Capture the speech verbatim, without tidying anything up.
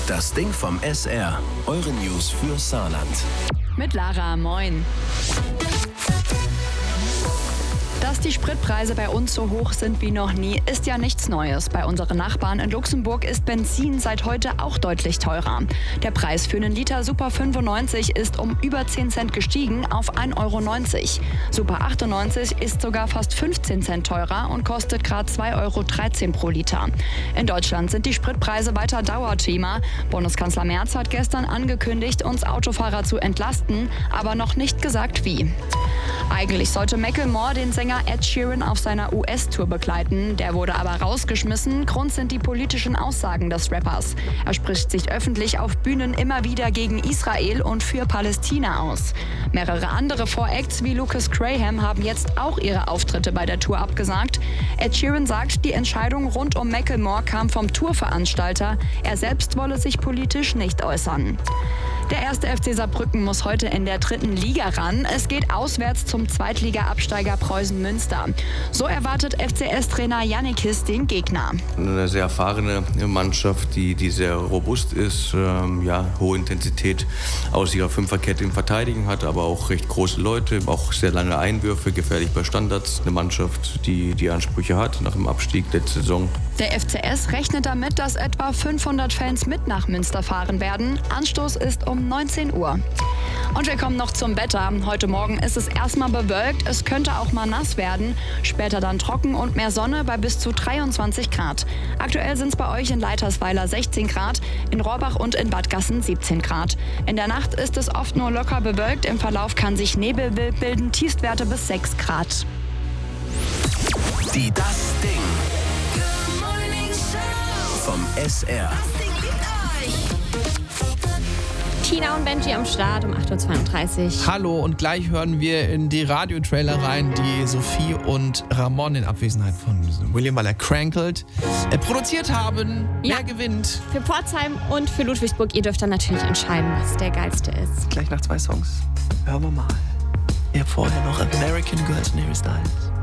Das Ding vom S R. Eure News für Saarland. Mit Lara, moin. Dass die Spritpreise bei uns so hoch sind wie noch nie, ist ja nichts Neues. Bei unseren Nachbarn in Luxemburg ist Benzin seit heute auch deutlich teurer. Der Preis für einen Liter Super fünfundneunzig ist um über zehn Cent gestiegen auf ein Euro neunzig. Super achtundneunzig ist sogar fast fünfzehn Cent teurer und kostet gerade zwei Euro dreizehn pro Liter. In Deutschland sind die Spritpreise weiter Dauerthema. Bundeskanzler Merz hat gestern angekündigt, uns Autofahrer zu entlasten, aber noch nicht gesagt, wie. Eigentlich sollte Macklemore den Sänger Ed Sheeran auf seiner U S-Tour begleiten. Der wurde aber rausgeschmissen. Grund sind die politischen Aussagen des Rappers. Er spricht sich öffentlich auf Bühnen immer wieder gegen Israel und für Palästina aus. Mehrere andere Voracts wie Lucas Graham haben jetzt auch ihre Auftritte bei der Tour abgesagt. Ed Sheeran sagt, die Entscheidung rund um Macklemore kam vom Tourveranstalter. Er selbst wolle sich politisch nicht äußern. Der erste F C Saarbrücken muss heute in der dritten Liga ran. Es geht auswärts zum Zweitliga-Absteiger Preußen Münster. So erwartet F C S-Trainer Jannikis den Gegner. Eine sehr erfahrene Mannschaft, die, die sehr robust ist, ähm, ja, hohe Intensität aus ihrer Fünferkette im Verteidigen hat, aber auch recht große Leute, auch sehr lange Einwürfe, gefährlich bei Standards. Eine Mannschaft, die die Ansprüche hat nach dem Abstieg letzte Saison. Der F C S rechnet damit, dass etwa fünfhundert Fans mit nach Münster fahren werden. Anstoß ist um neunzehn Uhr. Und wir kommen noch zum Wetter. Heute Morgen ist es erstmal bewölkt, es könnte auch mal nass werden. Später dann trocken und mehr Sonne bei bis zu dreiundzwanzig Grad. Aktuell sind es bei euch in Leitersweiler sechzehn Grad, in Rohrbach und in Bad Gassen siebzehn Grad. In der Nacht ist es oft nur locker bewölkt, im Verlauf kann sich Nebel bilden, Tiefstwerte bis sechs Grad. Die Das Ding vom S R. Tina und Benji am Start um acht Uhr zweiunddreißig. Hallo, und gleich hören wir in die Radiotrailer rein, die Sophie und Ramon in Abwesenheit von William, weil er crankelt, äh, produziert haben. Ja. Wer gewinnt? Für Pforzheim und für Ludwigsburg. Ihr dürft dann natürlich entscheiden, was der geilste ist. Gleich nach zwei Songs. Hören wir mal. Ihr habt vorher noch American Girls Nearest Eyes.